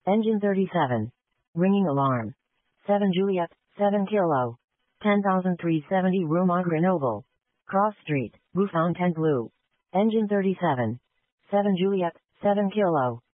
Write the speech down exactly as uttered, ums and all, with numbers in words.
Engine thirty-seven. Ringing alarm. seven Juliet, seven Kilo. ten thousand three hundred seventy Roma Grenoble. Cross Street, Bouffon ten Blue. Engine thirty-seven. seven Juliet, seven Kilo.